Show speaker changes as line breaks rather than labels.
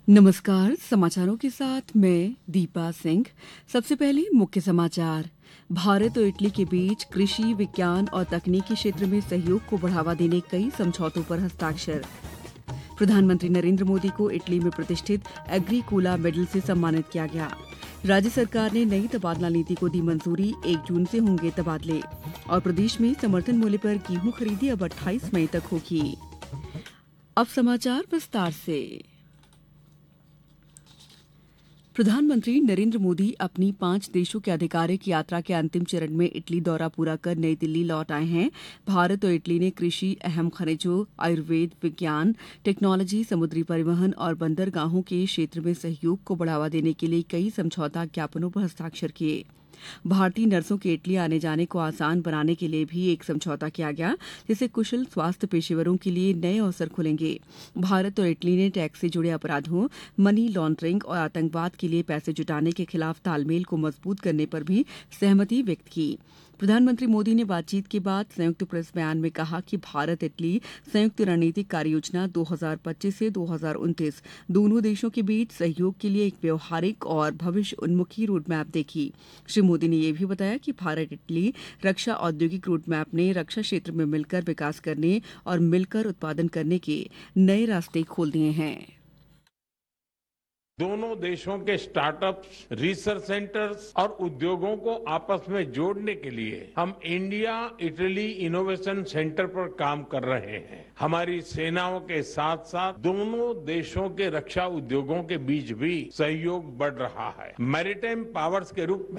नमस्कार, समाचारों के साथ मैं दीपा सिंह। सबसे पहले मुख्य समाचार। भारत और इटली के बीच कृषि, विज्ञान और तकनीकी क्षेत्र में सहयोग को बढ़ावा देने कई समझौतों पर हस्ताक्षर। प्रधानमंत्री नरेंद्र मोदी को इटली में प्रतिष्ठित एग्रीकोला मेडल से सम्मानित किया गया। राज्य सरकार ने नई तबादला नीति को दी मंजूरी, 1 जून से होंगे तबादले। और प्रदेश में समर्थन मूल्य पर गेहूं खरीदी अब 28 मई तक होगी। अब समाचार विस्तार से। प्रधानमंत्री नरेंद्र मोदी अपनी 5 देशों की आधिकारिक यात्रा के अंतिम चरण में इटली दौरा पूरा कर नई दिल्ली लौट आए हैं। भारत और इटली ने कृषि, अहम खनिजों, आयुर्वेद, विज्ञान, टेक्नोलॉजी, समुद्री परिवहन और बंदरगाहों के क्षेत्र में सहयोग को बढ़ावा देने के लिए कई समझौता ज्ञापनों पर हस्ताक्षर किए। भारतीय नर्सों के इटली आने जाने को आसान बनाने के लिए भी एक समझौता किया गया, जिससे कुशल स्वास्थ्य पेशेवरों के लिए नए अवसर खुलेंगे। भारत और इटली ने टैक्स से जुड़े अपराधों, मनी लॉन्ड्रिंग और आतंकवाद के लिए पैसे जुटाने के खिलाफ तालमेल को मजबूत करने पर भी सहमति व्यक्त की। प्रधानमंत्री मोदी ने बातचीत के बाद संयुक्त प्रेस बयान में कहा कि भारत इटली संयुक्त रणनीतिक कार्ययोजना 2025 से 2029 दोनों देशों के बीच सहयोग के लिए एक व्यवहारिक और भविष्य उन्मुखी रोडमैप देखी। श्री मोदी ने यह भी बताया कि भारत इटली रक्षा औद्योगिक रोडमैप ने रक्षा क्षेत्र में मिलकर विकास करने और मिलकर उत्पादन करने के नए रास्ते खोल दिए हैं।
दोनों देशों के स्टार्टअप्स, रिसर्च सेंटर्स और उद्योगों को आपस में जोड़ने के लिए हम इंडिया इटली इनोवेशन सेंटर पर काम कर रहे हैं। हमारी सेनाओं के साथ साथ दोनों देशों के रक्षा उद्योगों के बीच भी सहयोग बढ़ रहा है। मैरीटाइम पावर्स के रूप में